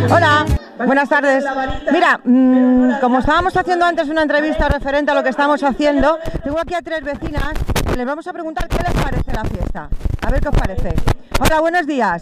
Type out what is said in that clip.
Hola, buenas tardes. Mira, como estábamos haciendo antes una entrevista referente a lo que estamos haciendo, tengo aquí a 3 vecinas y les vamos a preguntar qué les parece la fiesta. A ver qué os parece. Hola, buenos días.